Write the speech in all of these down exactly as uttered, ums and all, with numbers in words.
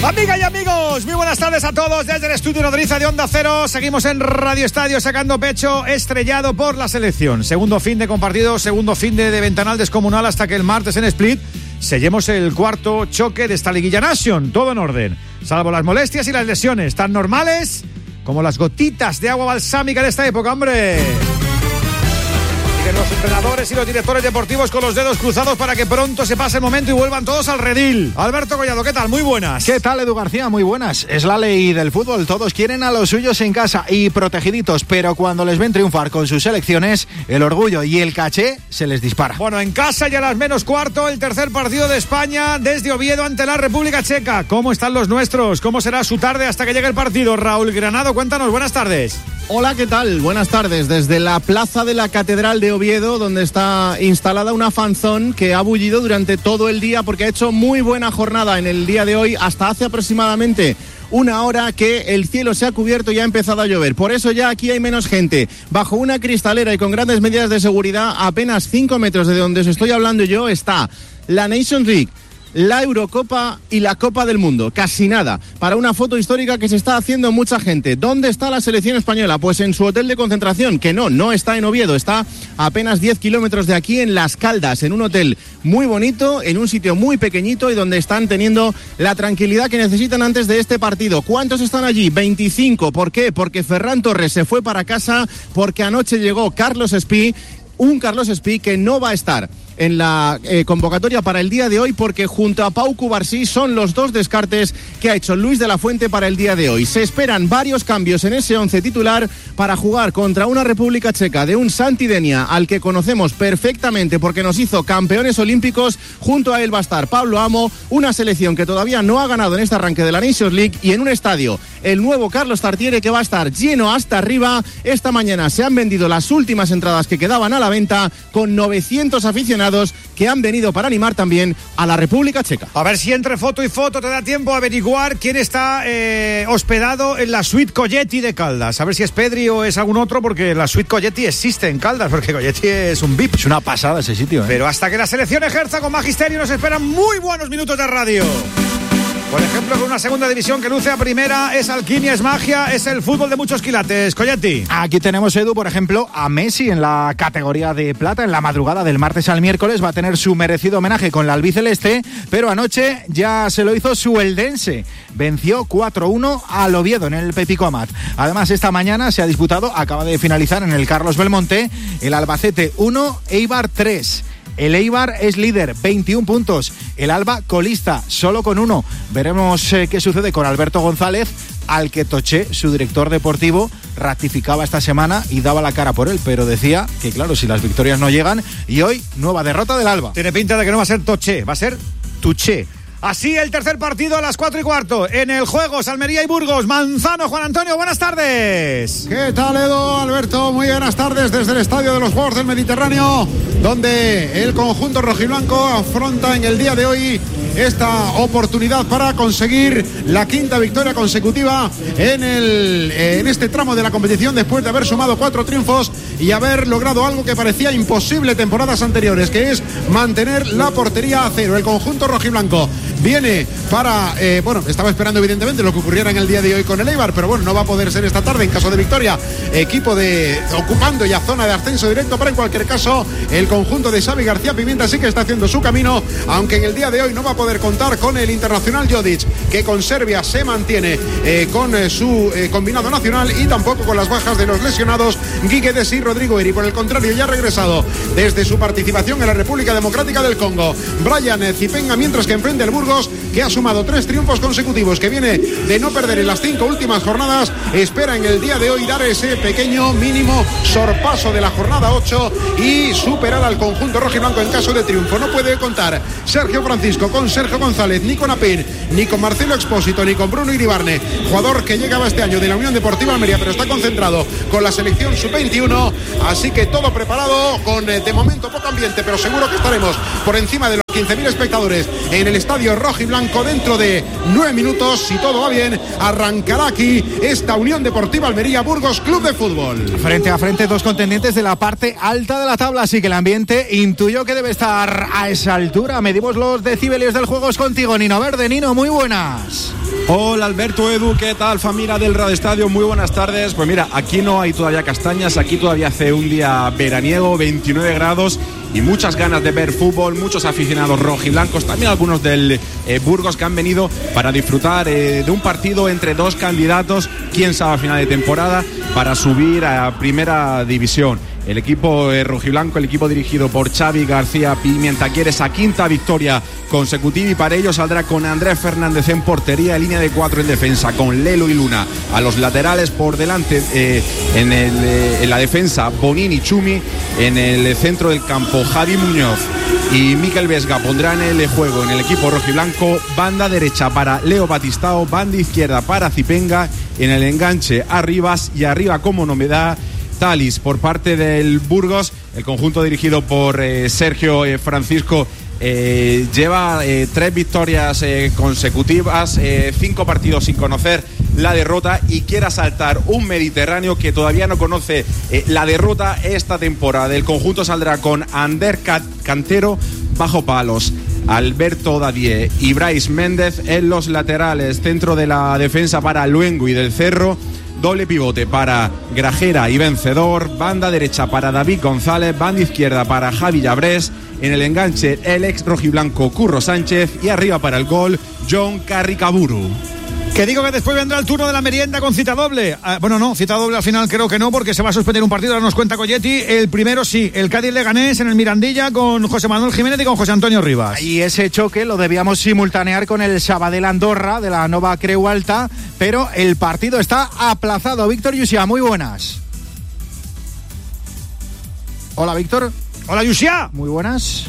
Amigas y amigos, muy buenas tardes a todos desde el estudio nodriza de Onda Cero. Seguimos en Radio Estadio sacando pecho, estrellado por la selección. Segundo fin de compartido, segundo fin de, de ventanal descomunal hasta que el martes en Split sellemos el cuarto choque de esta liguilla Nation. Todo en orden, salvo las molestias y las lesiones, tan normales como las gotitas de agua balsámica de esta época, hombre. Los entrenadores y los directores deportivos con los dedos cruzados para que pronto se pase el momento y vuelvan todos al redil. Alberto Collado, ¿qué tal? Muy buenas. ¿Qué tal, Edu García? Muy buenas. Es la ley del fútbol. Todos quieren a los suyos en casa y protegiditos, pero cuando les ven triunfar con sus selecciones, el orgullo y el caché se les dispara. Bueno, en casa ya a las menos cuarto, el tercer partido de España desde Oviedo ante la República Checa. ¿Cómo están los nuestros? ¿Cómo será su tarde hasta que llegue el partido? Raúl Granado, cuéntanos. Buenas tardes. Hola, ¿qué tal? Buenas tardes. Desde la plaza de la Catedral de Oviedo, donde está instalada una fanzón que ha bullido durante todo el día porque ha hecho muy buena jornada en el día de hoy, hasta hace aproximadamente una hora que el cielo se ha cubierto y ha empezado a llover. Por eso ya aquí hay menos gente. Bajo una cristalera y con grandes medidas de seguridad, a apenas cinco metros de donde os estoy hablando yo, está la Nations League, la Eurocopa y la Copa del Mundo. Casi nada. Para una foto histórica que se está haciendo mucha gente. ¿Dónde está la selección española? Pues en su hotel de concentración, que no, no está en Oviedo, está a apenas diez kilómetros de aquí en Las Caldas, en un hotel muy bonito, en un sitio muy pequeñito y donde están teniendo la tranquilidad que necesitan antes de este partido. ¿Cuántos están allí? veinticinco. ¿Por qué? Porque Ferran Torres se fue para casa, porque anoche llegó Carlos Espí, un Carlos Espí que no va a estar en la eh, convocatoria para el día de hoy porque junto a Pau Cubarsí son los dos descartes que ha hecho Luis de la Fuente para el día de hoy. Se esperan varios cambios en ese once titular para jugar contra una República Checa de un Santi Denia al que conocemos perfectamente porque nos hizo campeones olímpicos. Junto a él va a estar Pablo Amo, una selección que todavía no ha ganado en este arranque de la Nations League, y en un estadio, el nuevo Carlos Tartiere, que va a estar lleno hasta arriba. Esta mañana se han vendido las últimas entradas que quedaban a la venta, con novecientos aficionados que han venido para animar también a la República Checa. A ver si entre foto y foto te da tiempo a averiguar quién está eh, hospedado en la suite Colletti de Caldas. A ver si es Pedri o es algún otro, porque la suite Colletti existe en Caldas, porque Colletti es un V I P. Es una pasada ese sitio, ¿eh? Pero hasta que la selección ejerza con magisterio nos esperan muy buenos minutos de radio. Por ejemplo, con una segunda división que luce a primera, es alquimia, es magia, es el fútbol de muchos quilates. Colletti. Aquí tenemos, Edu, por ejemplo, a Messi en la categoría de plata. En la madrugada del martes al miércoles va a tener su merecido homenaje con la albiceleste, pero anoche ya se lo hizo su eldense. Venció cuatro uno al Oviedo en el Pepico Amat. Además, esta mañana se ha disputado, acaba de finalizar en el Carlos Belmonte, el Albacete uno, Eibar tres. El Eibar es líder, veintiún puntos. El Alba colista, solo con uno. Veremos eh, qué sucede con Alberto González, al que Toché, su director deportivo, ratificaba esta semana y daba la cara por él, pero decía que claro, si las victorias no llegan, y hoy nueva derrota del Alba. Tiene pinta de que no va a ser Toché, va a ser Tuché. Así el tercer partido a las cuatro y cuarto. En el juego, Almería y Burgos. Manzano, Juan Antonio, buenas tardes. ¿Qué tal, Edu, Alberto? Muy buenas tardes desde el Estadio de los Juegos del Mediterráneo, donde el conjunto rojiblanco afronta en el día de hoy esta oportunidad para conseguir la quinta victoria consecutiva en, el, en este tramo de la competición, después de haber sumado cuatro triunfos y haber logrado algo que parecía imposible temporadas anteriores, que es mantener la portería a cero. El conjunto rojiblanco viene para, eh, bueno, estaba esperando evidentemente lo que ocurriera en el día de hoy con el Eibar, pero bueno, no va a poder ser esta tarde en caso de victoria. Equipo de ocupando ya zona de ascenso directo, pero en cualquier caso el conjunto de Xavi García Pimienta sí que está haciendo su camino, aunque en el día de hoy no va a poder contar con el internacional Jodic, que con Serbia se mantiene eh, con eh, su eh, combinado nacional, y tampoco con las bajas de los lesionados Guiguedes y Rodrigo Eri. Por el contrario, ya ha regresado desde su participación en la República Democrática del Congo Brian eh, Zipenga, mientras que enfrente el Burgos, que ha sumado tres triunfos consecutivos, que viene de no perder en las cinco últimas jornadas, espera en el día de hoy dar ese pequeño mínimo sorpaso de la jornada ocho y superar al conjunto rojiblanco en caso de triunfo. No puede contar Sergio Francisco con Sergio González, ni con Apín, ni con Marcelo Expósito, ni con Bruno Iribarne, jugador que llegaba este año de la Unión Deportiva Almería, pero está concentrado con la selección sub veintiuno, así que todo preparado, con de momento poco ambiente, pero seguro que estaremos por encima de los quince mil espectadores en el estadio rojiblanco. Dentro de nueve minutos, si todo va bien, arrancará aquí esta Unión Deportiva Almería Burgos Club de Fútbol. Frente a frente, dos contendientes de la parte alta de la tabla, así que el ambiente intuyo que debe estar a esa altura. Medimos los decibelios del juego contigo, Nino Verde. Nino, muy buenas. Hola Alberto, Edu, ¿qué tal familia del Radio Estadio? Muy buenas tardes. Pues mira, aquí no hay todavía castañas, aquí todavía hace un día veraniego, veintinueve grados y muchas ganas de ver fútbol, muchos aficionados rojiblancos, también algunos del eh, Burgos que han venido para disfrutar eh, de un partido entre dos candidatos, quién sabe a final de temporada, para subir a Primera División. El equipo eh, rojiblanco, el equipo dirigido por Xavi García Pimienta, quiere esa quinta victoria consecutiva y para ello saldrá con Andrés Fernández en portería, línea de cuatro en defensa, con Lelo y Luna a los laterales, por delante eh, en, el, eh, en la defensa Bonini, Chumi, en el centro del campo Javi Muñoz y Mikel Vesga pondrán el juego en el equipo rojiblanco, banda derecha para Leo Batistao, banda izquierda para Zipenga, en el enganche a Rivas y arriba como novedad Talis por parte del Burgos. El conjunto dirigido por eh, Sergio eh, Francisco eh, lleva eh, tres victorias eh, consecutivas, eh, cinco partidos sin conocer la derrota y quiere asaltar un Mediterráneo que todavía no conoce eh, la derrota esta temporada. El conjunto saldrá con Ander Cantero bajo palos, Alberto Dadie y Brais Méndez en los laterales, centro de la defensa para Luengo y del Cerro, doble pivote para Grajera y Vencedor, banda derecha para David González, banda izquierda para Javi Llabrés, en el enganche el ex rojiblanco Curro Sánchez y arriba para el gol John Carricaburu. Que digo que después vendrá el turno de la merienda con cita doble. Ah, bueno, no, cita doble al final creo que no, porque se va a suspender un partido, ahora nos cuenta Colletti. El primero sí, el Cádiz-Leganés en el Mirandilla con José Manuel Jiménez y con José Antonio Rivas. Y ese choque lo debíamos simultanear con el Sabadell-Andorra de la Nova Creu Alta, pero el partido está aplazado. Víctor Yusia, muy buenas. Hola, Víctor. Hola, Yusia. Muy buenas.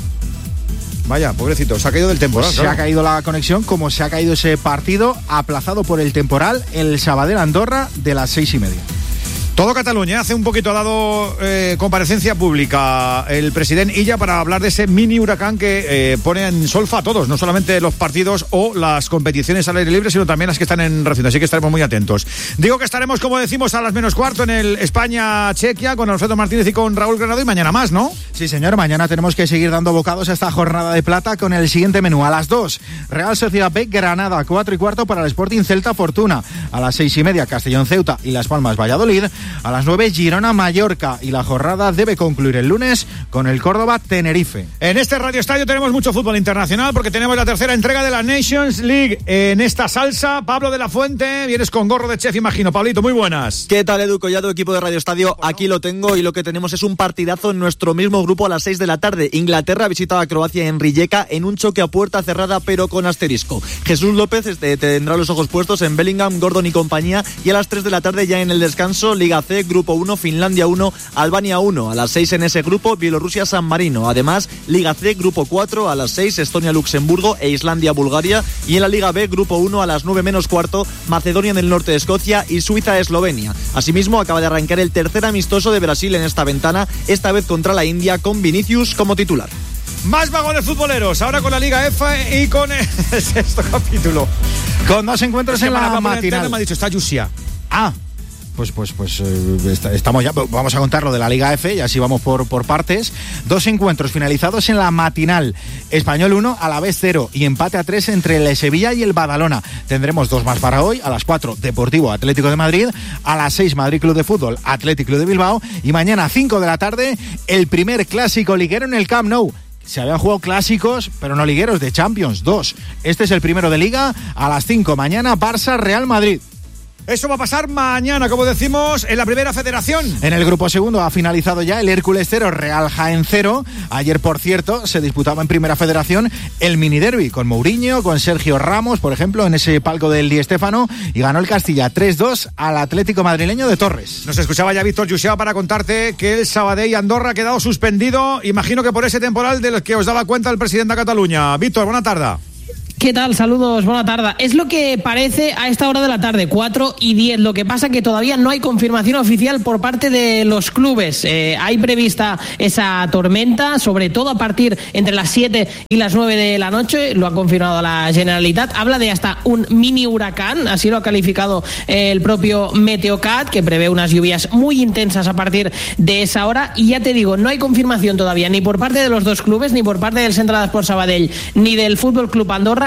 Vaya, pobrecito, se ha caído del temporal. Se claro. ha caído la conexión, como se ha caído ese partido aplazado por el temporal, el Sabadell-Andorra de las seis y media. Todo Cataluña. Hace un poquito ha dado eh, comparecencia pública el presidente Illa para hablar de ese mini huracán que eh, pone en solfa a todos, no solamente los partidos o las competiciones al aire libre, sino también las que están en recinto, así que estaremos muy atentos. Digo que estaremos, como decimos, a las menos cuarto en el España-Chequia con Alfredo Martínez y con Raúl Granado, y mañana más, ¿no? Sí, señor, mañana tenemos que seguir dando bocados a esta jornada de plata con el siguiente menú. A las dos, Real Sociedad B, Granada, cuatro y cuarto para el Sporting Celta Fortuna. A las seis y media, Castellón Ceuta y Las Palmas Valladolid. A las nueve, Girona Mallorca, y la jornada debe concluir el lunes con el Córdoba Tenerife. En este Radio Estadio tenemos mucho fútbol internacional porque tenemos la tercera entrega de la Nations League. En esta salsa, Pablo de la Fuente, vienes con gorro de chef, imagino. Pablito, muy buenas. ¿Qué tal, Edu Collado, equipo de Radio Estadio? Aquí lo tengo y lo que tenemos es un partidazo en nuestro mismo grupo a las seis de la tarde. Inglaterra visita a Croacia en Rijeka en un choque a puerta cerrada pero con asterisco. Jesús López este, tendrá los ojos puestos en Bellingham, Gordon y compañía, y a las tres de la tarde ya en el descanso, Liga C, Grupo uno, Finlandia uno, Albania uno. A las seis en ese grupo, Bielorrusia, San Marino. Además, Liga C, Grupo cuatro, a las seis, Estonia, Luxemburgo e Islandia, Bulgaria. Y en la Liga B, Grupo uno, a las nueve menos cuarto, Macedonia del Norte, Escocia y Suiza, Eslovenia. Asimismo, acaba de arrancar el tercer amistoso de Brasil en esta ventana, esta vez contra la India, con Vinicius como titular. Más vagones futboleros, ahora con la Liga F y con el sexto capítulo. Con dos encuentros en la matinal. Me ha dicho, está Yusia. Ah, Pues, pues, pues eh, estamos ya, vamos a contar lo de la Liga F y así vamos por, por partes. Dos encuentros finalizados en la matinal. Español uno, Alavés cero y empate a tres entre el Sevilla y el Badalona. Tendremos dos más para hoy. A las cuatro, Deportivo Atlético de Madrid. A las seis, Madrid Club de Fútbol, Atlético Club de Bilbao. Y mañana a cinco de la tarde, el primer clásico liguero en el Camp Nou. Se habían jugado clásicos, pero no ligueros, de Champions, dos. Este es el primero de Liga. A las cinco mañana, Barça Real Madrid. Eso va a pasar mañana, como decimos, en la primera federación. En el grupo segundo ha finalizado ya el Hércules cero, Real Jaén cero. Ayer, por cierto, se disputaba en primera federación el mini derbi con Mourinho, con Sergio Ramos, por ejemplo, en ese palco del Di Stéfano, y ganó el Castilla tres dos al Atlético madrileño de Torres. Nos escuchaba ya Víctor Yusia para contarte que el Sabadell Andorra ha quedado suspendido, imagino que por ese temporal del que os daba cuenta el presidente de Cataluña. Víctor, buena tarde. ¿Qué tal? Saludos, buena tarde. Es lo que parece a esta hora de la tarde, cuatro y diez. Lo que pasa que todavía no hay confirmación oficial por parte de los clubes. Eh, hay prevista esa tormenta, sobre todo a partir entre las siete y las nueve de la noche. Lo ha confirmado la Generalitat. Habla de hasta un mini huracán, así lo ha calificado el propio Meteocat, que prevé unas lluvias muy intensas a partir de esa hora. Y ya te digo, no hay confirmación todavía, ni por parte de los dos clubes, ni por parte del Centre d'Esports Sabadell, ni del Fútbol Club Andorra.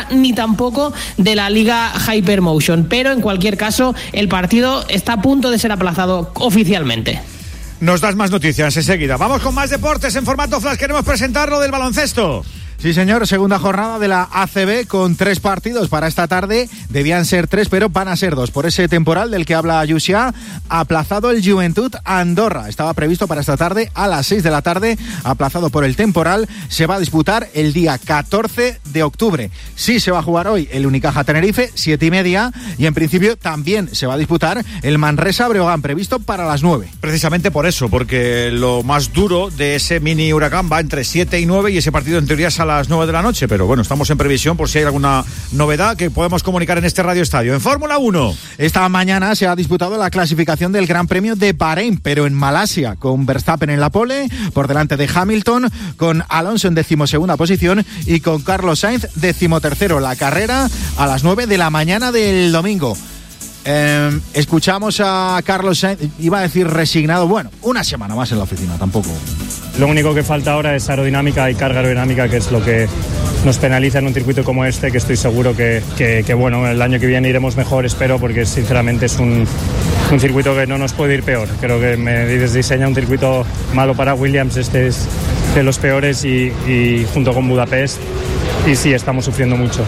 Andorra ni tampoco de la Liga Hypermotion. Pero en cualquier caso, el partido está a punto de ser aplazado oficialmente. Nos das más noticias enseguida. Vamos con más deportes en formato flash. Queremos presentar lo del baloncesto. Sí, señor, segunda jornada de la A C B con tres partidos para esta tarde. Debían ser tres, pero van a ser dos. Por ese temporal del que habla Yusia, aplazado el Juventud Andorra. Estaba previsto para esta tarde a las seis de la tarde, aplazado por el temporal. Se va a disputar el día catorce de octubre. Sí se va a jugar hoy el Unicaja Tenerife, siete y media, y en principio también se va a disputar el Manresa Breogán, previsto para las nueve. Precisamente por eso, porque lo más duro de ese mini huracán va entre siete y nueve y ese partido en teoría sale a las nueve de la noche, pero bueno, estamos en previsión por si hay alguna novedad que podemos comunicar en este Radio Estadio. En Fórmula uno. Esta mañana se ha disputado la clasificación del Gran Premio de Bahrein, pero en Malasia, con Verstappen en la pole, por delante de Hamilton, con Alonso en decimosegunda posición y con Carlos Sainz decimotercero. La carrera a las nueve de la mañana del domingo. Eh, escuchamos a Carlos Sainz, iba a decir resignado, bueno, una semana más en la oficina, tampoco. Lo único que falta ahora es aerodinámica y carga aerodinámica, que es lo que nos penaliza en un circuito como este, que estoy seguro que, que, que bueno, el año que viene iremos mejor, espero, porque sinceramente es un, un circuito que no nos puede ir peor. Creo que me diseña un circuito malo para Williams, este es de los peores y, y junto con Budapest, y sí, estamos sufriendo mucho.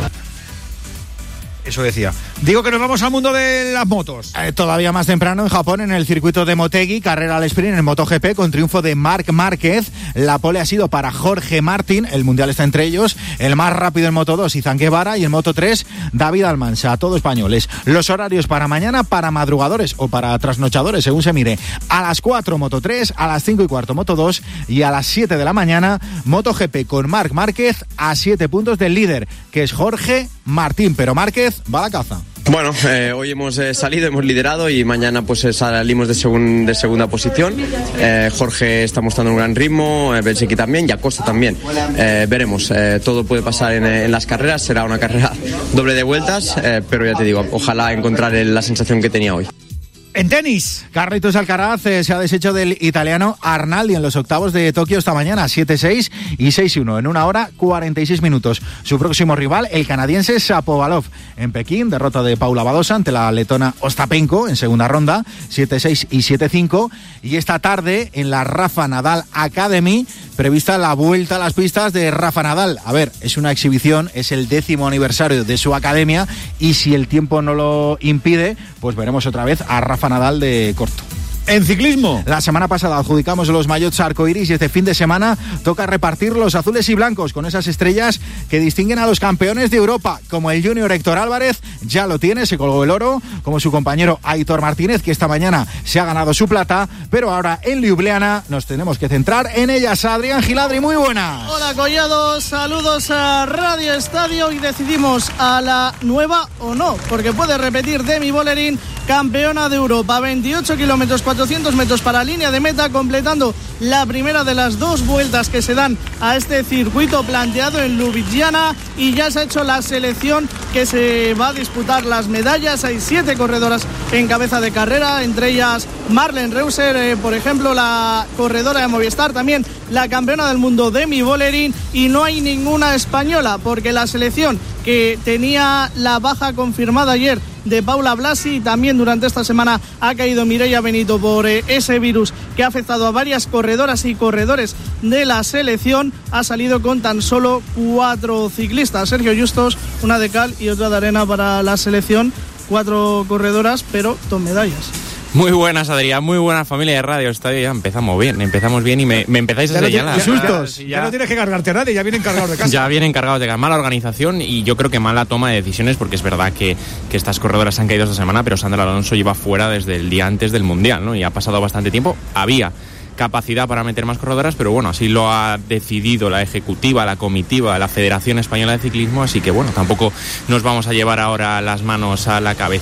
Eso decía. Digo que nos vamos al mundo de las motos. Eh, todavía más temprano en Japón, en el circuito de Motegi, carrera al sprint en MotoGP con triunfo de Marc Márquez. La pole ha sido para Jorge Martín, el mundial está entre ellos. El más rápido en Moto dos, Izan Guevara, y en Moto tres, David Almansa, todo españoles. Los horarios para mañana, para madrugadores o para trasnochadores, según se mire. A las cuatro Moto tres, a las cinco y cuarto Moto dos y a las siete de la mañana MotoGP con Marc Márquez a siete puntos del líder, que es Jorge Martín, pero Márquez va a la caza. Bueno, eh, hoy hemos eh, salido, hemos liderado y mañana pues eh, salimos de, segun, de segunda posición. Eh, Jorge está mostrando un gran ritmo, eh, Belchiki también y Acosta también. Eh, veremos, eh, todo puede pasar en, en las carreras, será una carrera doble de vueltas, eh, pero ya te digo, ojalá encontrar el, la sensación que tenía hoy. En tenis, Carlitos Alcaraz eh, se ha deshecho del italiano Arnaldi en los octavos de Tokio esta mañana, siete seis y seis uno, en una hora cuarenta y seis minutos. Su próximo rival, el canadiense Shapovalov. En Pekín, derrota de Paula Badosa ante la letona Ostapenko en segunda ronda, siete seis y siete cinco. Y esta tarde, en la Rafa Nadal Academy, prevista la vuelta a las pistas de Rafa Nadal. A ver, es una exhibición, es el décimo aniversario de su academia y si el tiempo no lo impide, pues veremos otra vez a Rafa Nadal de corto. En ciclismo, la semana pasada adjudicamos los maillots arcoiris y este fin de semana toca repartir los azules y blancos con esas estrellas que distinguen a los campeones de Europa, como el Junior Héctor Álvarez, ya lo tiene, se colgó el oro, como su compañero Aitor Martínez, que esta mañana se ha ganado su plata, pero ahora en Ljubljana nos tenemos que centrar en ellas. Adrián Giladri, muy buenas. Hola Collado, saludos a Radio Estadio y decidimos a la nueva o no, porque puede repetir Demi Vollering, campeona de Europa, veintiocho kilómetros, cuatrocientos metros para línea de meta, completando la primera de las dos vueltas que se dan a este circuito planteado en Ljubljana, y ya se ha hecho la selección que se va a disputar las medallas. Hay siete corredoras en cabeza de carrera, entre ellas Marlen Reusser, eh, por ejemplo, la corredora de Movistar, también la campeona del mundo Demi Vollering, y no hay ninguna española porque la selección que tenía la baja confirmada ayer de Paula Blasi, también durante esta semana ha caído Mireia Benito por eh, ese virus que ha afectado a varias corredoras y corredores de la selección. Ha salido con tan solo cuatro ciclistas. Sergio Justos, una de cal y otra de arena para la selección, cuatro corredoras pero dos medallas. Muy buenas, Adrián, muy buena familia de Radio Estadio. Ya empezamos bien, empezamos bien y me, me empezáis a señalar. Ya, ya, ya, ya no tienes que cargarte a nadie, ya vienen cargados de casa. Ya vienen cargados de casa. Mala organización y yo creo que mala toma de decisiones, porque es verdad que, que estas corredoras han caído esta semana, pero Sandra Alonso lleva fuera desde el día antes del Mundial, ¿no? Y ha pasado bastante tiempo. Había capacidad para meter más corredoras, pero bueno, así lo ha decidido la ejecutiva, la comitiva, la Federación Española de Ciclismo, así que bueno, tampoco nos vamos a llevar ahora las manos a la cabeza.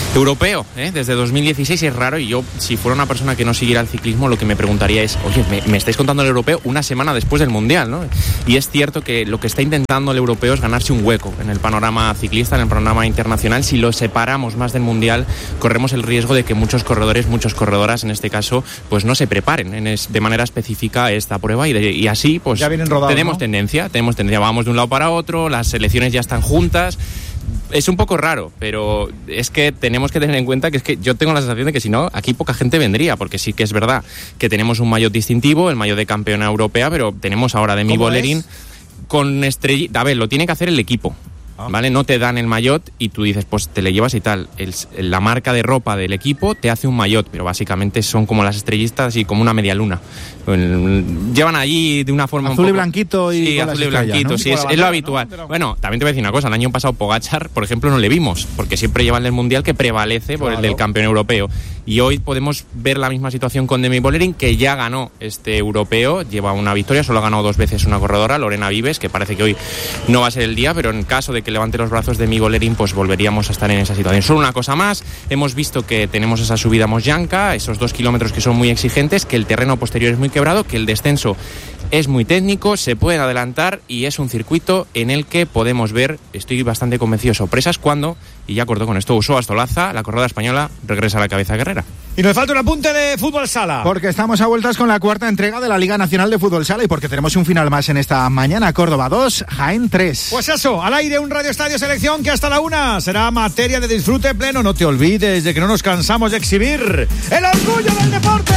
Europeo, ¿eh? Desde dos mil dieciséis es raro, y yo, si fuera una persona que no siguiera el ciclismo, lo que me preguntaría es, oye, me, me estáis contando el europeo una semana después del Mundial, ¿no? Y es cierto que lo que está intentando el europeo es ganarse un hueco en el panorama ciclista, en el panorama internacional. Si lo separamos más del Mundial, corremos el riesgo de que muchos corredores, muchas corredoras, en este caso, pues no se preparen en es, de manera específica esta prueba, y, de, y así, pues ya vienen rodados, tenemos ¿no? tendencia, tenemos tendencia, vamos de un lado para otro, las selecciones ya están juntas. Es un poco raro, pero es que tenemos que tener en cuenta que es que yo tengo la sensación de que si no, aquí poca gente vendría, porque sí que es verdad que tenemos un maillot distintivo, el maillot de campeona europea, pero tenemos ahora Demi Vollering con estrellita. A ver, lo tiene que hacer el equipo, ¿vale? No te dan el maillot y tú dices, pues te le llevas y tal. El, la marca de ropa del equipo te hace un maillot, pero básicamente son como las estrellistas y como una media luna. Llevan allí de una forma azul un poco... y blanquito y sí, azul y blanquito, ¿no? Sí, es, es lo habitual. ¿No? Bueno, también te voy a decir una cosa, el año pasado Pogačar, por ejemplo, no le vimos, porque siempre llevan el Mundial que prevalece claro. por el del campeón europeo. Y hoy podemos ver la misma situación con Demi Vollering, que ya ganó este europeo, lleva una victoria, solo ha ganado dos veces una corredora, Lorena Vives, que parece que hoy no va a ser el día, pero en caso de que levante los brazos de Demi Vollering, pues volveríamos a estar en esa situación. Solo una cosa más, hemos visto que tenemos esa subida a Mosjanka, esos dos kilómetros que son muy exigentes, que el terreno posterior es muy quebrado, que el descenso es muy técnico, se pueden adelantar y es un circuito en el que podemos ver, estoy bastante convencido, sorpresas cuando, y ya corto con esto, Usoa Stolaza, la corredora española, regresa a la cabeza guerrera. Y nos falta un apunte de fútbol sala. Porque estamos a vueltas con la cuarta entrega de la Liga Nacional de Fútbol Sala y porque tenemos un final más en esta mañana. Córdoba dos, Jaén tres. Pues eso, al aire un Radio Estadio Selección que hasta la una será materia de disfrute pleno. No te olvides de que no nos cansamos de exhibir el orgullo del deporte.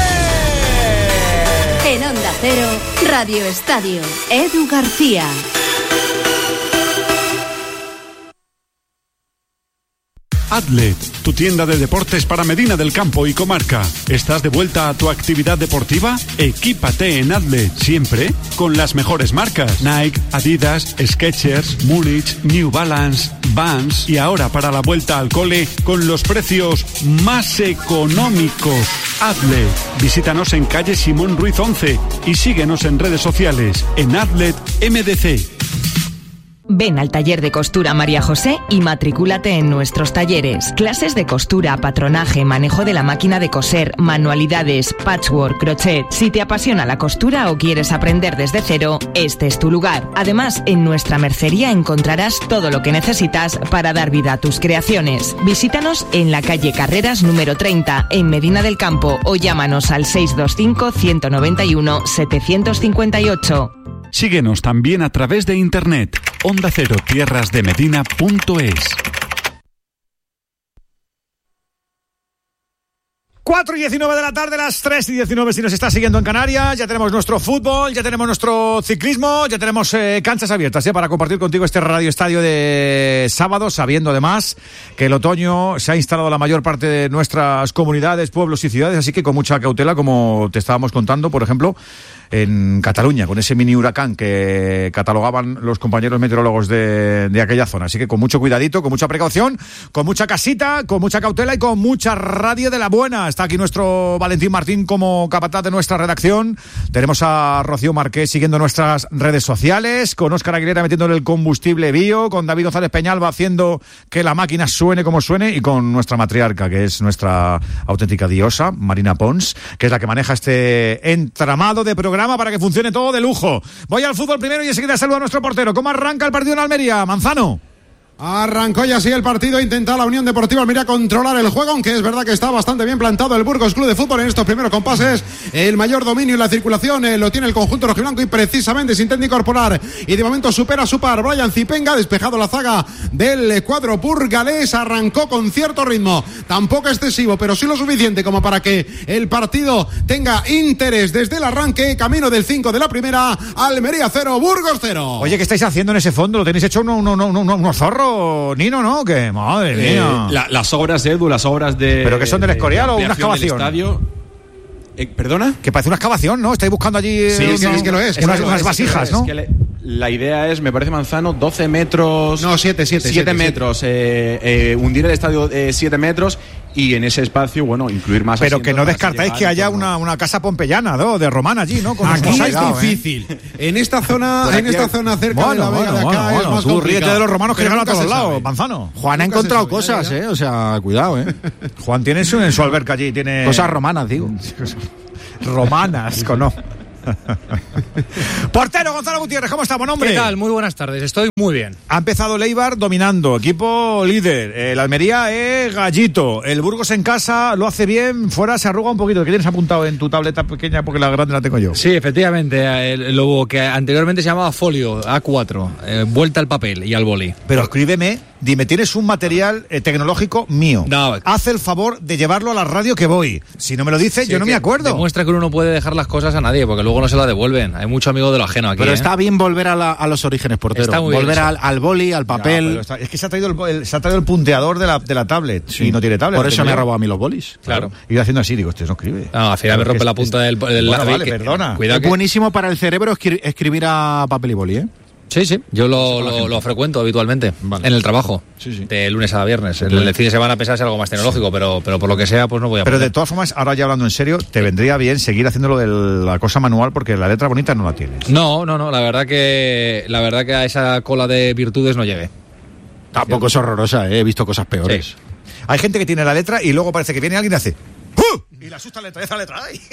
En Onda Cero, Radio Estadio, Edu García. Adlet, tu tienda de deportes para Medina del Campo y comarca. ¿Estás de vuelta a tu actividad deportiva? Equípate en Adlet, siempre con las mejores marcas. Nike, Adidas, Skechers, Múnich, New Balance, Vans y ahora para la vuelta al cole con los precios más económicos. Adlet, visítanos en calle Simón Ruiz once y síguenos en redes sociales en Adlet M D C. Ven al taller de costura María José y matricúlate en nuestros talleres. Clases de costura, patronaje, manejo de la máquina de coser, manualidades, patchwork, crochet. Si te apasiona la costura o quieres aprender desde cero, este es tu lugar. Además, en nuestra mercería encontrarás todo lo que necesitas para dar vida a tus creaciones. Visítanos en la calle Carreras número treinta, en Medina del Campo, o llámanos al seis dos cinco, uno nueve uno, siete cinco ocho. Síguenos también a través de internet. onda cero tierras de medina punto es. cuatro y diecinueve de la tarde, las tres y diecinueve si nos está siguiendo en Canarias. Ya tenemos nuestro fútbol, ya tenemos nuestro ciclismo, ya tenemos eh, canchas abiertas ¿eh? para compartir contigo este Radio Estadio de sábado, sabiendo además que el otoño se ha instalado en la mayor parte de nuestras comunidades, pueblos y ciudades, así que con mucha cautela, como te estábamos contando, por ejemplo, en Cataluña, con ese mini huracán que catalogaban los compañeros meteorólogos de, de aquella zona. Así que con mucho cuidadito, con mucha precaución, con mucha casita, con mucha cautela y con mucha radio de la buena. Está aquí nuestro Valentín Martín como capataz de nuestra redacción. Tenemos a Rocío Marqués siguiendo nuestras redes sociales, con Óscar Aguilera metiéndole el combustible bio, con David González Peñalba haciendo que la máquina suene como suene, y con nuestra matriarca, que es nuestra auténtica diosa, Marina Pons, que es la que maneja este entramado de programa para que funcione todo de lujo. Voy al fútbol primero y enseguida saludo a nuestro portero. ¿Cómo arranca el partido en Almería, Manzano? Arrancó ya así el partido, intenta la Unión Deportiva Almería controlar el juego, aunque es verdad que está bastante bien plantado el Burgos Club de Fútbol en estos primeros compases. El mayor dominio y la circulación eh, lo tiene el conjunto rojiblanco, y precisamente se intenta incorporar y de momento supera su par Brian Zipenga, despejado la zaga del cuadro burgalés. Arrancó con cierto ritmo, tampoco excesivo, pero sí lo suficiente como para que el partido tenga interés desde el arranque. Camino del cinco de la primera, Almería cero, Burgos cero. Oye, ¿qué estáis haciendo en ese fondo? ¿Lo tenéis hecho unos uno, uno, uno, uno zorros? Nino, ¿no? Que madre eh, mía. La, las obras de Edu, las obras de. ¿Pero que son del Escorial o una excavación? Estadio. Eh, ¿Perdona? Que parece una excavación, ¿no? Estáis buscando allí. Sí, eh, sí, no, es que lo es. Unas, que unas es, vasijas, es ¿no? Que le, La idea es, me parece, Manzano, doce metros... No, siete, siete. siete metros. Eh, eh, hundir el estadio eh, siete metros y en ese espacio, bueno, incluir más Pero que no asientos descartáis para que haya llegar, una, una casa pompeyana, ¿no? De romana allí, ¿no? Con Aquí los es cuidado, ¿eh? difícil. En esta zona, Por en aquí esta hay- zona cerca Bueno, de la Vega bueno, de acá bueno, es bueno, más tú complicado. ríete de los romanos que Pero llegan a nunca todos se lados, sabe. Manzano. Juan ha Nunca se encontrado sabe, cosas, ya, ya. ¿eh? O sea, cuidado, ¿eh? Juan tiene su, en su alberca allí, tiene... Cosas romanas, digo. romanas, con no. Portero Gonzalo Gutiérrez, ¿cómo estamos, hombre? ¿Qué tal? Muy buenas tardes, estoy muy bien. Ha empezado el Eibar dominando, equipo líder. El Almería es gallito. El Burgos en casa lo hace bien, fuera se arruga un poquito. ¿Qué tienes apuntado en tu tableta pequeña? Porque la grande la tengo yo. Sí, efectivamente, el- lo que anteriormente se llamaba folio, A cuatro, eh, vuelta al papel y al boli. Pero escríbeme, dime, tienes un material eh, tecnológico mío. No. Haz el favor de llevarlo a la radio que voy. Si no me lo dices, Sí, yo no que me acuerdo. Demuestra que uno no puede dejar las cosas a nadie, porque luego no se las devuelven. Hay mucho amigo de lo ajeno aquí. Pero ¿eh? está bien volver a, la- a los orígenes, portero. Está muy bien volver eso. al, al boli, al Ya, papel. pero está- es que se ha traído el, el- se ha traído el punteador de la, de la tablet Sí. y no tiene tablet. Por lo eso tengo me ha yo. robado a mí los bolis. Claro. Y yo haciendo así, digo, este no escribe. No, al final me Claro, rompe que la es- punta del, del Bueno, lápiz, vale, que- perdona. Cuidado Es que... buenísimo para el cerebro escri- escribir a papel y boli, ¿eh? Sí, sí, yo lo, lo, lo frecuento habitualmente Vale. en el trabajo, Sí, sí. de lunes a viernes. El, el fin de semana pensaba ser algo más tecnológico, pero, pero por lo que sea, pues no voy a Pero poder. de todas formas, ahora ya hablando en serio, te vendría bien seguir haciéndolo de la cosa manual porque la letra bonita no la tienes. No, no, no, la verdad que la verdad que a esa cola de virtudes no llegué. Tampoco es horrorosa, ¿eh? He visto cosas peores. Sí. Hay gente que tiene la letra y luego parece que viene alguien y hace ¡Uh! Y le asusta la letra, esa letra. ¡Ay!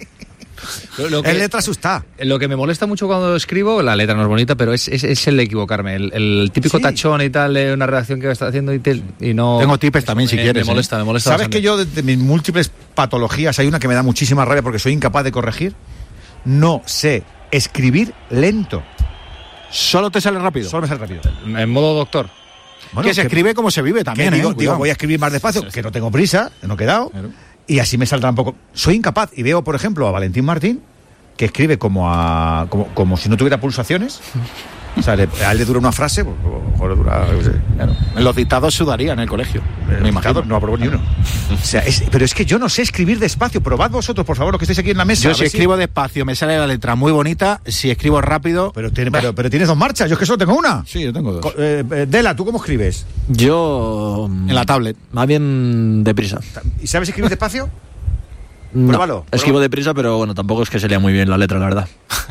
Lo, lo que, Es letra asusta. lo que me molesta mucho cuando escribo, la letra no es bonita, pero es, es, es el de equivocarme. El, el típico Sí. tachón y tal de una redacción que está haciendo y, te- y no. Tengo tipes también, si me, quieres, Me molesta, me molesta. ¿Sabes bastante. que yo, de, de mis múltiples patologías, hay una que me da muchísima rabia porque soy incapaz de corregir? No sé escribir lento. Solo te sale rápido. Solo me sale rápido. En modo doctor. Bueno, que se escribe como se vive que también, digo, ¿eh? digo, Cuidado. voy a escribir más despacio, que no tengo prisa, que no he quedado, Claro. y así me saldrá un poco. Soy incapaz y veo, por ejemplo, a Valentín Martín, que escribe como a como, como si no tuviera pulsaciones. O sea, le- a él le dura una frase, pues, a lo mejor le dura, yo qué sé, Claro. En los dictados sudaría en el colegio. me Me imagino, imagino. no aprobó ni uno. O sea, es- pero es que yo no sé escribir despacio. Probad vosotros, por favor, los que estáis aquí en la mesa. Yo a si ver escribo despacio me sale la letra muy bonita, si escribo rápido... Pero, tiene- pero, pero tienes dos marchas, yo es que solo tengo una. Sí, yo tengo Co- dos. eh, eh, Dela, ¿tú cómo escribes? Yo. En la tablet. Más bien deprisa. ¿Y sabes escribir despacio? No, Pruébalo, escribo pruébalo. deprisa, pero bueno, tampoco es que sería muy bien la letra, la verdad.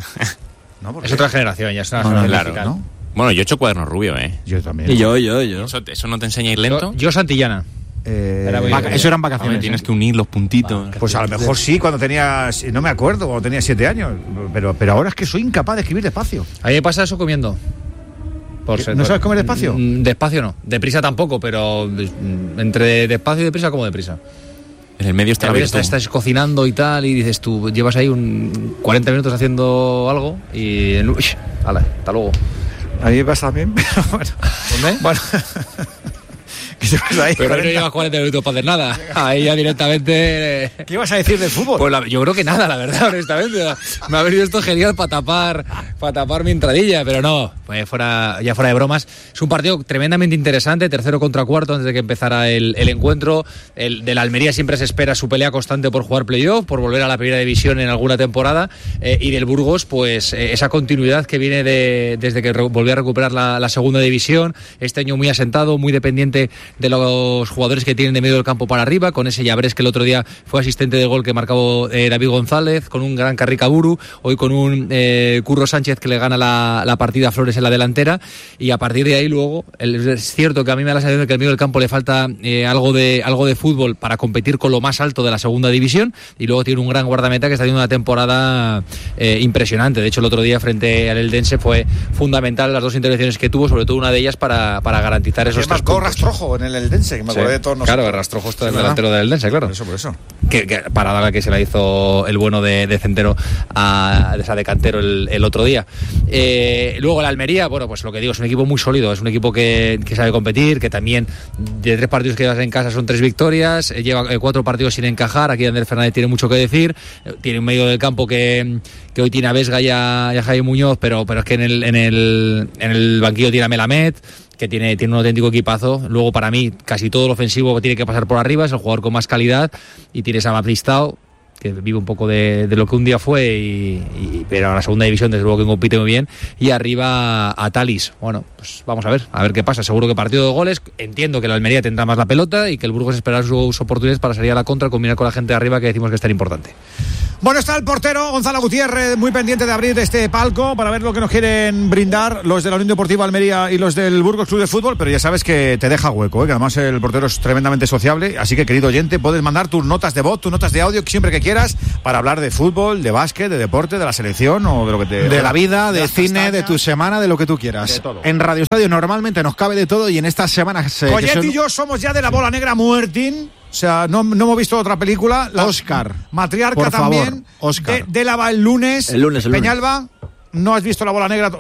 No, porque- Es otra generación, ya es una No, no, generación claro, musical. ¿no? Bueno, yo he hecho cuaderno rubio, ¿eh? Yo también. Y yo, y yo, y yo. ¿Eso, eso no te enseña a ir lento? Yo, yo Santillana. Eh, Era muy- Vaca- eso eran Hombre, vacaciones. tienes ¿eh? que unir los puntitos. Pues a lo mejor sí, cuando tenía, no me acuerdo, cuando tenía siete años, pero, pero ahora es que soy incapaz de escribir despacio. A mí me pasa eso comiendo. Por ¿Qué? ser- ¿No sabes comer despacio? Mm, Despacio no. Deprisa tampoco, pero mm, entre despacio y deprisa como deprisa. En el medio está A la veces virtud. estás cocinando y tal y dices tú, llevas ahí un cuarenta minutos haciendo algo y... en- uy, ala, hasta luego. A mí me pasa también, pero bueno. ¿Dónde? Bueno. ¿Qué te pasa ahí? Pero no cuarenta? llevas cuarenta minutos para hacer nada. Ahí ya directamente... eh, ¿Qué ibas a decir del fútbol? Pues la- yo creo que nada, la verdad, honestamente. Me ha venido esto genial para tapar, para tapar mi entradilla, pero no, pues fuera, ya fuera de bromas. Es un partido tremendamente interesante, tercero contra cuarto antes de que empezara el, el encuentro. El de la Almería siempre se espera su pelea constante por jugar playoff, por volver a la primera división en alguna temporada. Eh, y del Burgos, pues eh, esa continuidad que viene de, desde que re- volvió a recuperar la, la segunda división. Este año muy asentado, muy dependiente de los jugadores que tienen de medio del campo para arriba, con ese Llabrés que el otro día fue asistente de gol que marcó eh, David González, con un gran Carricaburu, hoy con un eh, Curro Sánchez que le gana la, la partida a Flores en la delantera, y a partir de ahí luego, el- es cierto que a mí me da la sensación de que al medio del campo le falta eh, algo, de, algo de fútbol para competir con lo más alto de la segunda división, y luego tiene un gran guardameta que está haciendo una temporada eh, impresionante. De hecho, el otro día frente al Eldense fue fundamental las dos intervenciones que tuvo, sobre todo una de ellas para, para garantizar esos Es tres marcó puntos. Rastrojo en el Eldense, que me acordé Sí. de todos nosotros. Claro, Rastrojo está el ¿Verdad? delantero del Eldense, claro. Por eso, por eso. Que, que parada la que se la hizo el bueno de, de Centeno a, de, esa de Cantero el, el otro día. Eh, luego la Almería, bueno, pues lo que digo, es un equipo muy sólido, es un equipo que, que sabe competir, que también de tres partidos que llevas en casa son tres victorias, eh, lleva eh, cuatro partidos sin encajar, aquí Ander Fernández tiene mucho que decir, eh, tiene un medio del campo que, que hoy tiene a Vesga y a, y a Jaime Muñoz, pero, pero es que en el, en, el, en el banquillo tiene a Melamed, que tiene, tiene un auténtico equipazo. Luego, para mí, casi todo lo ofensivo tiene que pasar por arriba, es el jugador con más calidad, y tienes a Maplistao, que vive un poco de, de lo que un día fue, y, y, pero a la segunda división desde luego que compite muy bien, y arriba a Talis. Bueno, pues vamos a ver, a ver qué pasa. Seguro que partido de goles, entiendo que el Almería tendrá más la pelota y que el Burgos esperará sus oportunidades para salir a la contra, combinar con la gente de arriba que decimos que es tan importante. Bueno, está el portero Gonzalo Gutiérrez muy pendiente de abrir este palco para ver lo que nos quieren brindar los de la Unión Deportiva Almería y los del Burgos Club de Fútbol, pero ya sabes que te deja hueco, ¿eh? Que además el portero es tremendamente sociable, así que querido oyente, puedes mandar tus notas de voz, tus notas de audio siempre que quieras para hablar de fútbol, de básquet, de deporte, de la selección o de lo que te... De la vida, de, de cine, castañas, de tu semana, de lo que tú quieras. De todo. En Radio Estadio normalmente nos cabe de todo y en estas semanas... Eh, Coyet son... y yo somos ya de la bola negra muertín. O sea, no, no hemos visto otra película. La Oscar. Matriarca por también. Favor, Oscar. De, de la va el lunes. El lunes, el lunes. Peñalba, no has visto la bola negra.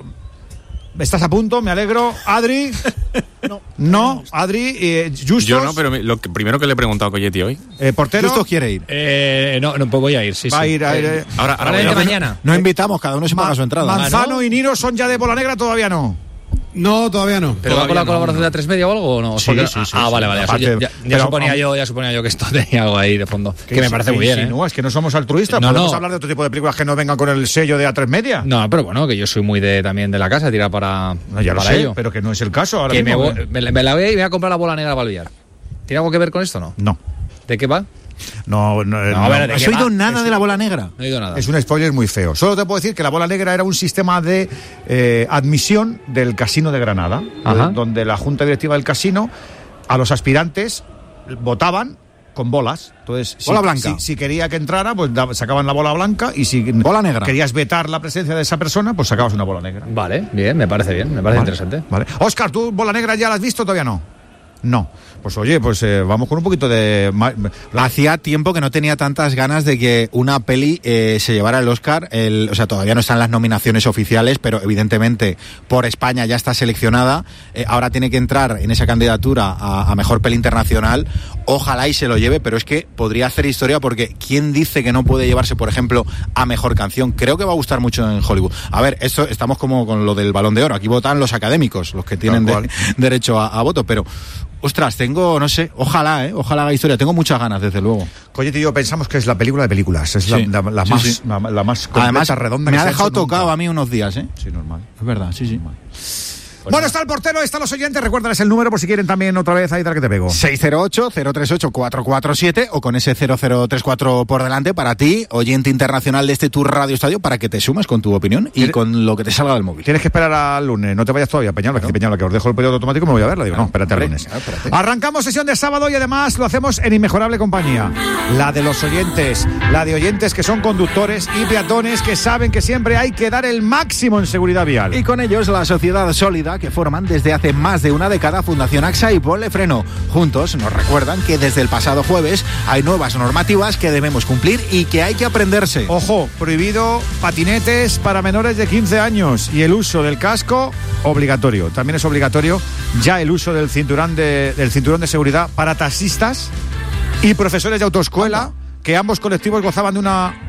Estás a punto, me alegro. Adri. No. No, Adri. Eh, Justos. Yo no, pero me, lo que, primero que le he preguntado a Coyetti hoy. Eh, portero. Justos quiere ir. Eh, no, no, pues voy a ir, sí, Va sí. a ir, a ir. Eh, ahora, ahora, ahora voy a mañana. No invitamos, cada uno se paga su entrada. Manzano ¿Ah, no? y Nino son ya de bola negra, todavía no. No, todavía no. ¿Pero va con la colaboración no. de A tres Media o algo o no? Sí, Porque, sí, sí, ah, sí, vale, sí. vale. Aparte, ya, ya, ya pero, suponía um, yo, ya suponía yo que esto tenía algo ahí de fondo. Que, Que me parece muy bien, ¿eh? No, es que no somos altruistas. No, Podemos no. hablar de otro tipo de películas que no vengan con el sello de A tres Media. No, pero bueno, que yo soy muy de también de la casa, tirar para, No, ya lo para sé, ello. pero que no es el caso. Ahora Que me, mismo, voy- me, me la voy y voy a comprar la bola negra para el billar. ¿Tiene algo que ver con esto o no? No. ¿De qué va? No, no, no, a ver, ¿de ¿Has qué oído va? nada de la bola negra? No he oído nada. Es un spoiler muy feo. Solo te puedo decir que la bola negra era un sistema de eh, admisión del Casino de Granada, Ajá. eh, donde la junta directiva del casino a los aspirantes votaban con bolas. Entonces, si, Bola blanca. Si, si quería que entrara, pues da- sacaban la bola blanca, y si Bola negra. querías vetar la presencia de esa persona, pues sacabas una bola negra. Vale, bien, me parece bien, me parece Vale, interesante. Vale. Óscar, ¿tú bola negra ya la has visto o todavía no? No. Pues oye, pues eh, vamos con un poquito de... ma- Hacía tiempo que no tenía tantas ganas de que una peli eh, se llevara el Oscar. El, o sea, todavía no están las nominaciones oficiales, pero evidentemente por España ya está seleccionada. Eh, ahora tiene que entrar en esa candidatura a, a Mejor Peli Internacional. Ojalá y se lo lleve, pero es que podría hacer historia porque ¿quién dice que no puede llevarse, por ejemplo, a Mejor Canción? Creo que va a gustar mucho en Hollywood. A ver, esto estamos como con lo del Balón de Oro. Aquí votan los académicos, los que tienen de- derecho a, a voto, pero... Ostras, tengo, no sé, ojalá, ¿eh? Ojalá haga historia. Tengo muchas ganas, desde luego. Coyet y yo pensamos que es la película de películas. Es Sí. la, la- la Sí, más, sí. La, la más completa, Además, redonda me que ha se dejado hecho nunca. tocado a mí unos días, ¿eh? Sí, normal. Es verdad, sí, sí. Bueno, está el portero, están los oyentes. Recuérdales el número por si quieren también otra vez ahí tal que te pego. seis cero ocho, cero tres ocho, cuatro cuatro siete o con ese cero cero tres cuatro por delante para ti, oyente internacional de este Tour Radio Estadio, para que te sumes con tu opinión y con lo que te salga del móvil. Tienes que esperar al lunes, no te vayas todavía, Peñalba, que Peñalba, que os dejo el periodo automático y me voy a verla. Digo, no, espérate al Hombre, lunes. claro, espérate. Arrancamos sesión de sábado y además lo hacemos en inmejorable compañía. La de los oyentes, la de oyentes que son conductores y peatones que saben que siempre hay que dar el máximo en seguridad vial. Y con ellos la sociedad sólida que forman desde hace más de una década Fundación AXA y Ponle Freno. Juntos nos recuerdan que desde el pasado jueves hay nuevas normativas que debemos cumplir y que hay que aprenderse. Ojo, prohibido patinetes para menores de quince años y el uso del casco obligatorio. También es obligatorio ya el uso del cinturón de, del cinturón de seguridad para taxistas y profesores de autoescuela, que ambos colectivos gozaban de una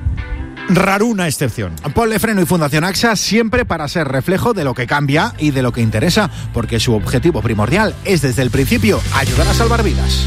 raruna excepción. Ponle Freno y Fundación AXA siempre para ser reflejo de lo que cambia y de lo que interesa, porque su objetivo primordial es desde el principio ayudar a salvar vidas.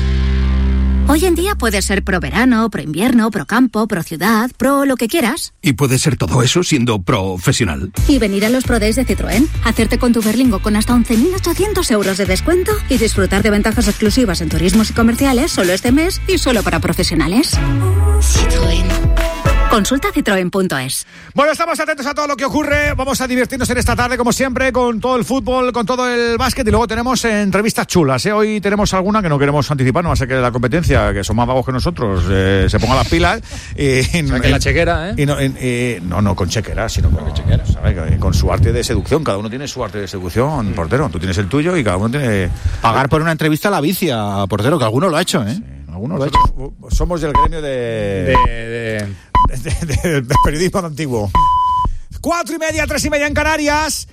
Hoy en día puedes ser pro verano, pro invierno, pro campo, pro ciudad, pro lo que quieras. Y puedes ser todo eso siendo profesional. Y venir a los Pro Days de Citroën, hacerte con tu Berlingo con hasta once mil ochocientos euros de descuento y disfrutar de ventajas exclusivas en turismos y comerciales solo este mes y solo para profesionales. Citroën. Consulta citroen punto es. Bueno, estamos atentos a todo lo que ocurre. Vamos a divertirnos en esta tarde, como siempre, con todo el fútbol, con todo el básquet. Y luego tenemos entrevistas chulas, ¿eh? Hoy tenemos alguna que no queremos anticipar, no va a ser que la competencia, que son más vagos que nosotros, eh, se ponga las pilas. Y, O sea, que la chequera, ¿eh? Y no, y- y- no, no con chequera, sino con, chequera, ¿sabes? Con su arte de seducción. Cada uno tiene su arte de seducción, portero. Tú tienes el tuyo y cada uno tiene... Pagar por una entrevista a la vicia, portero, que alguno lo ha hecho, ¿eh? Alguno lo ha hecho. Nosotros somos del gremio de... De, de- de, de- de periodismo antiguo. Cuatro y media, tres y media en Canarias.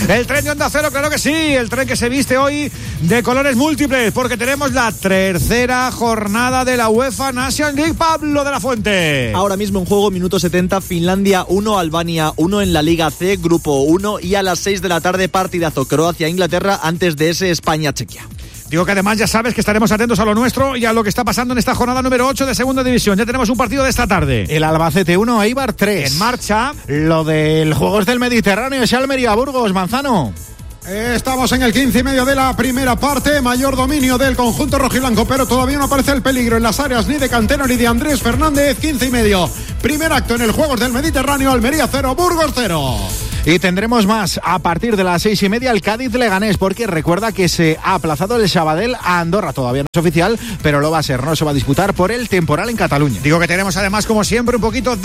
El tren de Onda Cero, claro que sí, el tren que se viste hoy de colores múltiples, porque tenemos la tercera jornada de la UEFA Nations League. Pablo de la Fuente. Ahora mismo en juego, minuto setenta, Finlandia uno, Albania uno en la Liga C, grupo uno, y a las seis de la tarde partidazo Croacia-Inglaterra antes de ese España-Chequia. Digo que además ya sabes que estaremos atentos a lo nuestro y a lo que está pasando en esta jornada número ocho de Segunda División. Ya tenemos un partido de esta tarde. El Albacete uno, Eibar tres. En marcha. Lo del Juegos del Mediterráneo, es Almería Burgos, Manzano. Estamos en el quince y medio de la primera parte, mayor dominio del conjunto rojiblanco, pero todavía no aparece el peligro en las áreas ni de Cantero ni de Andrés Fernández. Quince y medio, primer acto en el Juegos del Mediterráneo, Almería cero, Burgos cero. Y tendremos más a partir de las seis y media el Cádiz-Leganés, porque recuerda que se ha aplazado el Sabadell a Andorra. Todavía no es oficial, pero lo va a ser. No se va a disputar por el temporal en Cataluña. Digo que tenemos además, como siempre, un poquito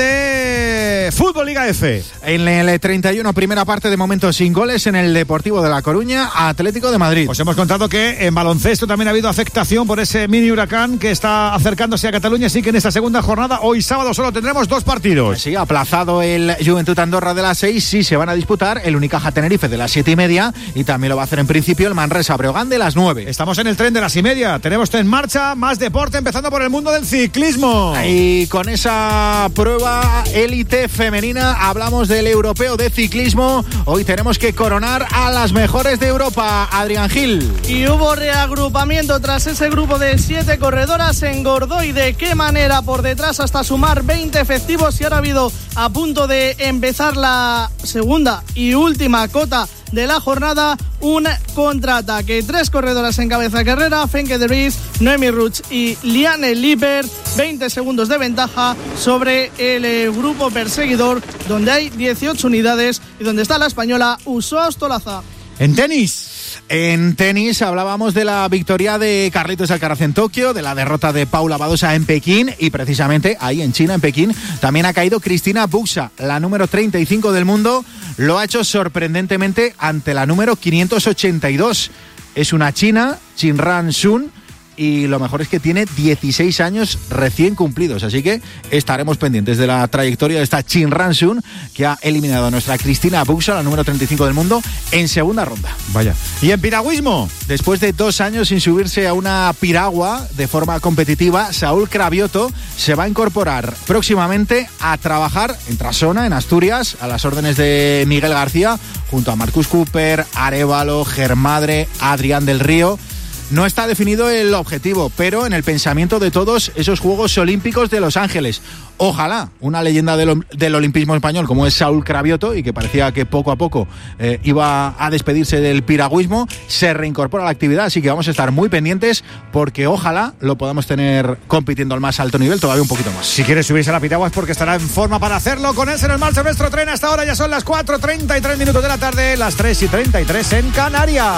de fútbol Liga F. En el treinta y uno, primera parte, de momento sin goles en el Deportivo de La Coruña, Atlético de Madrid. Os hemos contado que en baloncesto también ha habido afectación por ese mini huracán que está acercándose a Cataluña, así que en esta segunda jornada, hoy sábado, solo tendremos dos partidos. Sí, aplazado el Juventud Andorra de las seis, sí se van a disputar el Unicaja Tenerife de las siete y media, y también lo va a hacer en principio el Manresa Breogán de las nueve. Estamos en el tren de las y media, tenemos en marcha más deporte, empezando por el mundo del ciclismo. Y con esa prueba élite femenina hablamos del europeo de ciclismo. Hoy tenemos que coronar a las mejores de Europa, Adrián Gil. Y hubo reagrupamiento tras ese grupo de siete corredoras, se engordó, y de qué manera, por detrás hasta sumar veinte efectivos, y ahora ha habido, a punto de empezar la segunda y última cota de la jornada, un contraataque. Tres corredoras en cabeza de carrera, Femke de Vries, Noemi Ruch y Liane Lippert, veinte segundos de ventaja sobre el eh, grupo perseguidor, donde hay dieciocho unidades y donde está la española Usoa Ostolaza. En tenis. En tenis hablábamos de la victoria de Carlitos Alcaraz en Tokio, de la derrota de Paula Badosa en Pekín, y precisamente ahí en China, en Pekín, también ha caído Cristina Buxa, la número treinta y cinco del mundo. Lo ha hecho sorprendentemente ante la número quinientos ochenta y dos. Es una china, Chinran Sun, y lo mejor es que tiene dieciséis años recién cumplidos, así que estaremos pendientes de la trayectoria de esta Chinran Sun, que ha eliminado a nuestra Cristina Buxa, la número treinta y cinco del mundo, en segunda ronda. Vaya. ¿Y en piragüismo? Después de dos años sin subirse a una piragua de forma competitiva, Saúl Cravioto se va a incorporar próximamente a trabajar en Trasona, en Asturias, a las órdenes de Miguel García, junto a Marcus Cooper, Arévalo, Germadre, Adrián del Río. No está definido el objetivo, pero en el pensamiento de todos, esos Juegos Olímpicos de Los Ángeles. Ojalá una leyenda del, del olimpismo español como es Saúl Cravioto, y que parecía que poco a poco eh, iba a despedirse del piragüismo, se reincorpora a la actividad, así que vamos a estar muy pendientes, porque ojalá lo podamos tener compitiendo al más alto nivel todavía un poquito más. Si quiere subirse a la piragua es porque estará en forma para hacerlo. Con él en el marcha nuestro tren. Hasta ahora ya son las cuatro treinta y tres minutos de la tarde, las tres y treinta y tres en Canarias.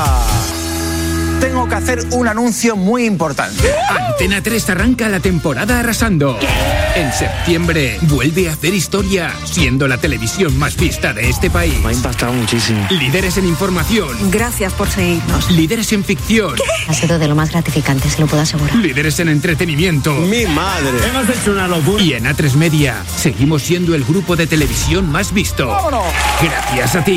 Tengo que hacer un anuncio muy importante. Antena tres arranca la temporada arrasando. ¿Qué? En septiembre vuelve a hacer historia, siendo la televisión más vista de este país. Me ha impactado muchísimo. Líderes en información. Gracias por seguirnos. Líderes en ficción. ¿Qué? Ha sido de lo más gratificante, se lo puedo asegurar. Líderes en entretenimiento. Mi madre. Hemos hecho una locura. Y en A tres Media seguimos siendo el grupo de televisión más visto. ¡Vámonos! Gracias a ti.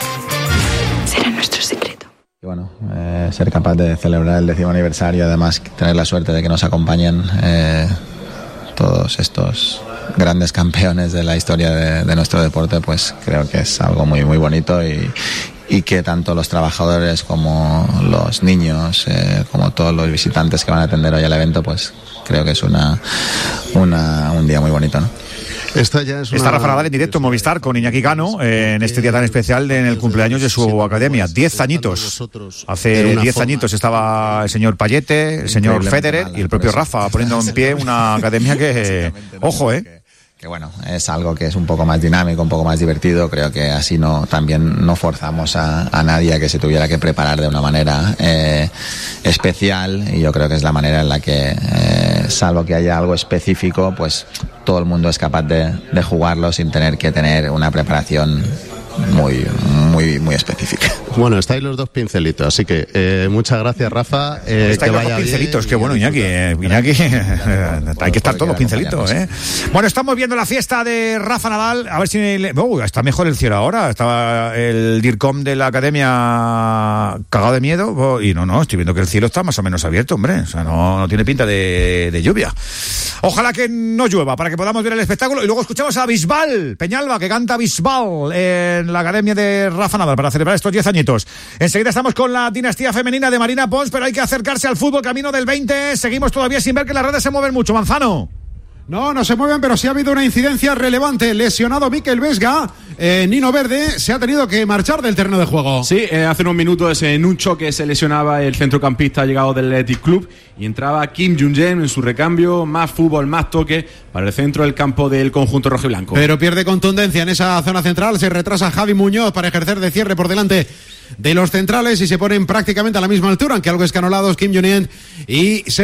Será nuestro secreto. Y bueno, eh, ser capaz de celebrar el décimo aniversario, además tener la suerte de que nos acompañen eh, todos estos grandes campeones de la historia de, de nuestro deporte, pues creo que es algo muy muy bonito, y, y que tanto los trabajadores como los niños, eh, como todos los visitantes que van a atender hoy al evento, pues creo que es una, una un día muy bonito, ¿no? Esta ya es una... Está Rafa Nadal en directo en Movistar con Iñaki Cano eh, en este día tan especial de, en el cumpleaños de su academia. Diez añitos. Hace diez añitos estaba el señor Payete, el señor Federer y el propio Rafa poniendo en pie una academia que, ojo, eh. Que bueno, es algo que es un poco más dinámico, un poco más divertido. Creo que así no también no forzamos a, a nadie a que se tuviera que preparar de una manera eh, especial, y yo creo que es la manera en la que, eh, salvo que haya algo específico, pues todo el mundo es capaz de, de jugarlo sin tener que tener una preparación muy, muy, muy específica. Bueno, estáis los dos pincelitos, así que eh, muchas gracias, Rafa. Eh, estáis que los vaya dos pincelitos, bien, qué bueno, Iñaki. Eh, Iñaki, hay que estar todos los pincelitos, ¿eh? Bueno, estamos viendo la fiesta de Rafa Nadal. A ver si le... oh, está mejor el cielo ahora. Estaba el DIRCOM de la academia cagado de miedo. Oh, y no, no, estoy viendo que el cielo está más o menos abierto, hombre. O sea, no, no tiene pinta de, de lluvia. Ojalá que no llueva para que podamos ver el espectáculo. Y luego escuchamos a Bisbal Peñalba, que canta Bisbal en la academia de Rafa Nadal para celebrar estos diez añitos. Enseguida estamos con la dinastía femenina de Marina Pons, pero hay que acercarse al fútbol camino del veinte. Seguimos todavía sin ver que las redes se mueven mucho. Manzano. No, no se mueven, pero sí ha habido una incidencia relevante. Lesionado Mikel Vesga, eh, Nino Verde se ha tenido que marchar del terreno de juego. Sí, eh, hace unos minutos en un choque se lesionaba el centrocampista llegado del Athletic Club y entraba Kim Jung-jae en su recambio. Más fútbol, más toque para el centro del campo del conjunto rojiblanco. Pero pierde contundencia en esa zona central. Se retrasa Javi Muñoz para ejercer de cierre por delante de los centrales y se ponen prácticamente a la misma altura, aunque algo escanolados Kim Jong-un y se